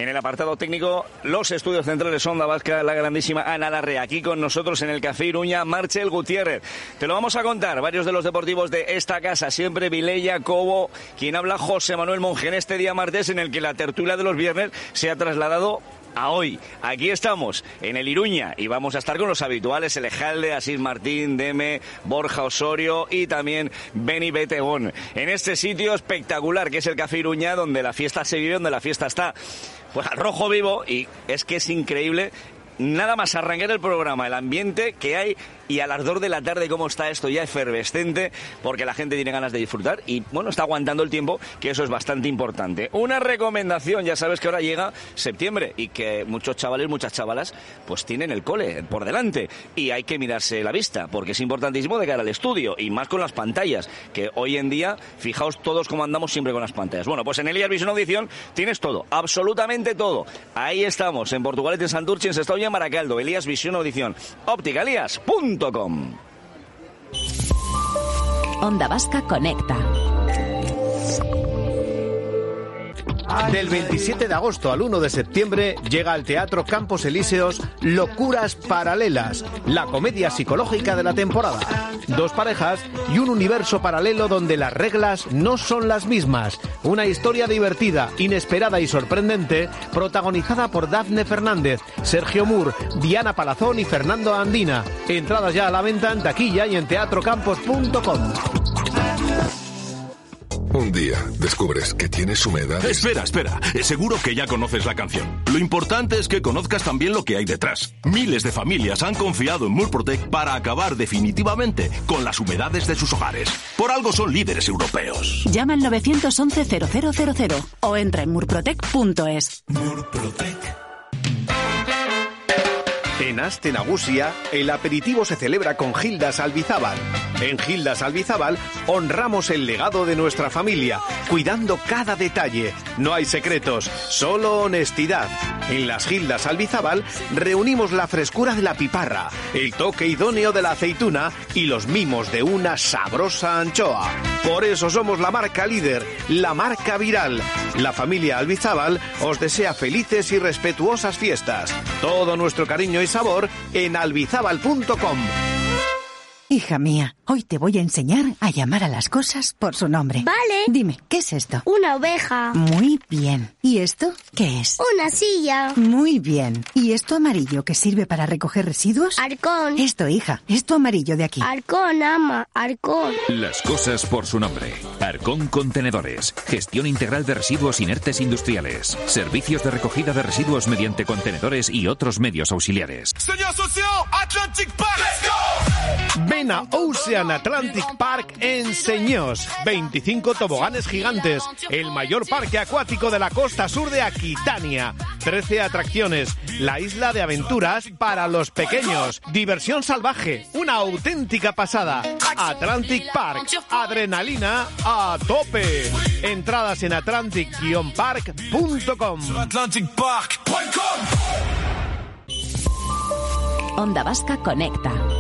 En el apartado técnico, los estudios centrales Onda Vasca, la grandísima Ana Larrea. Aquí con nosotros en el Café Iruña, Marchel Gutiérrez. Te lo vamos a contar, varios de los deportivos de esta casa, siempre Vilella, Cobo, quien habla José Manuel Monge en este día martes en el que la tertulia de los viernes se ha trasladado a hoy. Aquí estamos, en el Iruña, y vamos a estar con los habituales, Elejalde, Asís Martín, Deme, Borja Osorio y también Beni Betegón. En este sitio espectacular que es el Café Iruña, donde la fiesta se vive, donde la fiesta está pues al rojo vivo, y es que es increíble. Nada más arrancar el programa, el ambiente que hay y a las 2 de la tarde cómo está esto ya efervescente, porque la gente tiene ganas de disfrutar y, bueno, está aguantando el tiempo, que eso es bastante importante. Una recomendación, ya sabes que ahora llega septiembre y que muchos chavales, muchas chavalas, pues tienen el cole por delante y hay que mirarse la vista, porque es importantísimo de cara al estudio y más con las pantallas, que hoy en día, fijaos todos cómo andamos siempre con las pantallas. Bueno, pues en Elías Visión Audición tienes todo, absolutamente todo. Ahí estamos, en Portugalete, en Santurce, en Sestao y en Baracaldo. Elías Visión Audición. Opticalias.com. Onda Vasca conecta. Del 27 de agosto al 1 de septiembre llega al Teatro Campos Elíseos Locuras Paralelas, la comedia psicológica de la temporada. 2 parejas y un universo paralelo donde las reglas no son las mismas. Una historia divertida, inesperada y sorprendente, protagonizada por Dafne Fernández, Sergio Mur, Diana Palazón y Fernando Andina. Entradas ya a la venta en taquilla y en teatrocampos.com. Un día descubres que tienes humedad. Espera. Seguro que ya conoces la canción. Lo importante es que conozcas también lo que hay detrás. Miles de familias han confiado en Murprotec para acabar definitivamente con las humedades de sus hogares. Por algo son líderes europeos. Llama al 911-0000 o entra en murprotec.es. Murprotec. En Aste Nagusia, el aperitivo se celebra con Gildas Albizábal. En Gildas Albizábal honramos el legado de nuestra familia, cuidando cada detalle. No hay secretos, solo honestidad. En las Gildas Albizábal reunimos la frescura de la piparra, el toque idóneo de la aceituna y los mimos de una sabrosa anchoa. Por eso somos la marca líder, la marca viral. La familia Albizábal os desea felices y respetuosas fiestas. Todo nuestro cariño y sabor en albizábal.com. Hija mía, hoy te voy a enseñar a llamar a las cosas por su nombre. Vale. Dime, ¿qué es esto? Una oveja. Muy bien. ¿Y esto qué es? Una silla. Muy bien. ¿Y esto amarillo que sirve para recoger residuos? Arcón. Esto, hija, esto amarillo de aquí. Arcón, ama, Arcón. Las cosas por su nombre. Arcón Contenedores. Gestión integral de residuos inertes industriales. Servicios de recogida de residuos mediante contenedores y otros medios auxiliares. Señor Socio, Atlantic Park. ¡Let's go! Ven a Ocean Atlantic Park en Señós. 25 toboganes gigantes. El mayor parque acuático de la costa sur de Aquitania. 13 atracciones. La isla de aventuras para los pequeños. Diversión salvaje. Una auténtica pasada. Atlantic Park. Adrenalina a tope. Entradas en atlantic-park.com. Onda Vasca conecta.